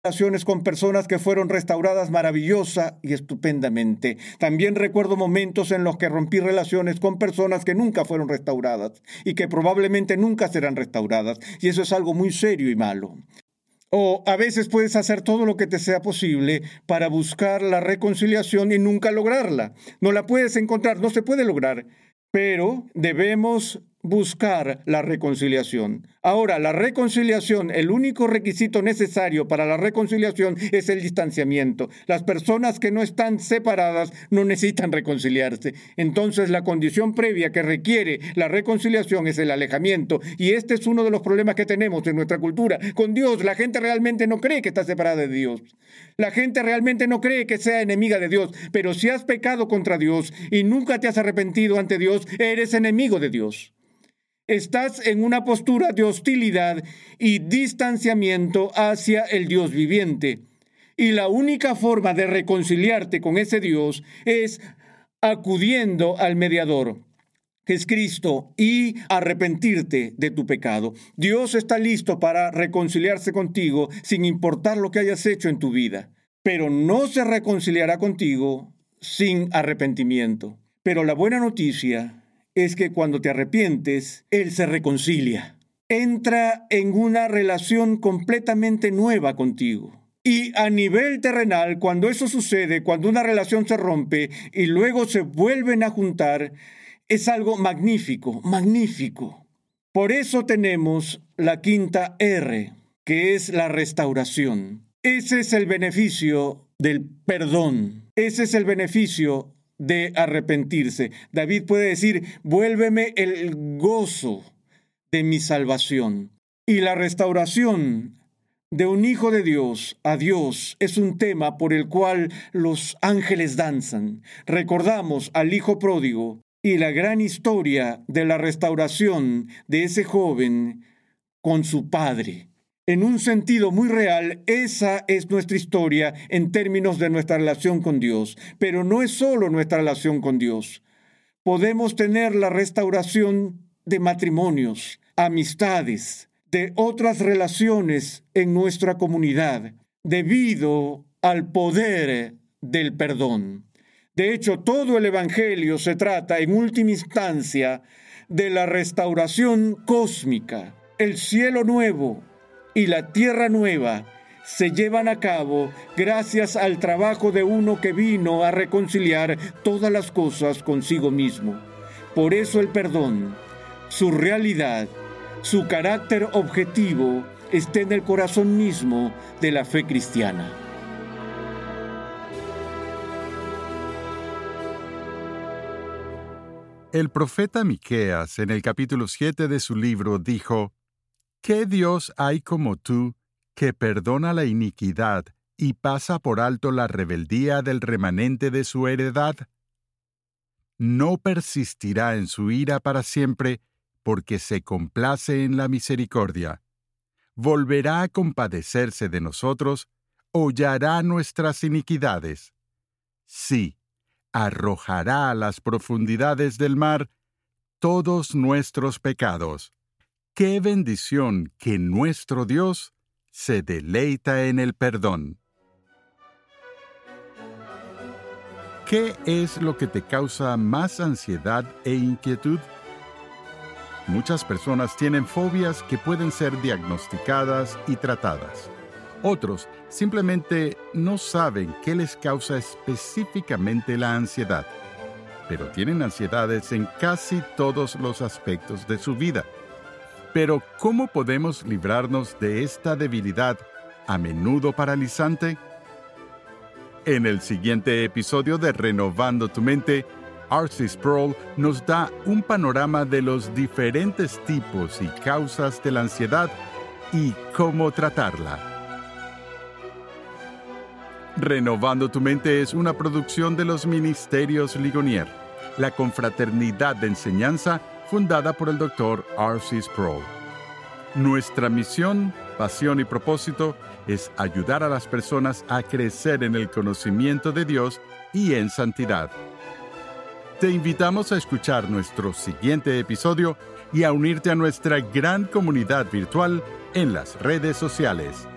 relaciones con personas que fueron restauradas maravillosa y estupendamente. También recuerdo momentos en los que rompí relaciones con personas que nunca fueron restauradas y que probablemente nunca serán restauradas, y eso es algo muy serio y malo. O a veces puedes hacer todo lo que te sea posible para buscar la reconciliación y nunca lograrla. No la puedes encontrar, no se puede lograr, pero debemos buscar la reconciliación. Ahora, la reconciliación, el único requisito necesario para la reconciliación es el distanciamiento. Las personas que no están separadas no necesitan reconciliarse. Entonces, la condición previa que requiere la reconciliación es el alejamiento. Y este es uno de los problemas que tenemos en nuestra cultura. Con Dios, la gente realmente no cree que está separada de Dios. La gente realmente no cree que sea enemiga de Dios. Pero si has pecado contra Dios y nunca te has arrepentido ante Dios, eres enemigo de Dios. Estás en una postura de hostilidad y distanciamiento hacia el Dios viviente. Y la única forma de reconciliarte con ese Dios es acudiendo al mediador, que es Cristo, y arrepentirte de tu pecado. Dios está listo para reconciliarse contigo sin importar lo que hayas hecho en tu vida, pero no se reconciliará contigo sin arrepentimiento. Pero la buena noticia es que cuando te arrepientes, Él se reconcilia. Entra en una relación completamente nueva contigo. Y a nivel terrenal, cuando eso sucede, cuando una relación se rompe y luego se vuelven a juntar, es algo magnífico, magnífico. Por eso tenemos la quinta R, que es la restauración. Ese es el beneficio del perdón. Ese es el beneficio de arrepentirse. David puede decir, vuélveme el gozo de mi salvación. Y la restauración de un hijo de Dios a Dios es un tema por el cual los ángeles danzan. Recordamos al hijo pródigo y la gran historia de la restauración de ese joven con su padre. En un sentido muy real, esa es nuestra historia en términos de nuestra relación con Dios. Pero no es solo nuestra relación con Dios. Podemos tener la restauración de matrimonios, amistades, de otras relaciones en nuestra comunidad, debido al poder del perdón. De hecho, todo el Evangelio se trata, en última instancia, de la restauración cósmica. El cielo nuevo y la tierra nueva se llevan a cabo gracias al trabajo de uno que vino a reconciliar todas las cosas consigo mismo. Por eso el perdón, su realidad, su carácter objetivo, está en el corazón mismo de la fe cristiana. El profeta Miqueas, en el capítulo 7 de su libro, dijo: ¿Qué Dios hay como tú, que perdona la iniquidad y pasa por alto la rebeldía del remanente de su heredad? No persistirá en su ira para siempre, porque se complace en la misericordia. Volverá a compadecerse de nosotros, hollará nuestras iniquidades. Sí, arrojará a las profundidades del mar todos nuestros pecados. ¡Qué bendición que nuestro Dios se deleita en el perdón! ¿Qué es lo que te causa más ansiedad e inquietud? Muchas personas tienen fobias que pueden ser diagnosticadas y tratadas. Otros simplemente no saben qué les causa específicamente la ansiedad, pero tienen ansiedades en casi todos los aspectos de su vida. Pero, ¿cómo podemos librarnos de esta debilidad, a menudo paralizante? En el siguiente episodio de Renovando tu Mente, R.C. Sproul nos da un panorama de los diferentes tipos y causas de la ansiedad y cómo tratarla. Renovando tu Mente es una producción de los Ministerios Ligonier, la confraternidad de enseñanza fundada por el Dr. R.C. Sproul. Nuestra misión, pasión y propósito es ayudar a las personas a crecer en el conocimiento de Dios y en santidad. Te invitamos a escuchar nuestro siguiente episodio y a unirte a nuestra gran comunidad virtual en las redes sociales.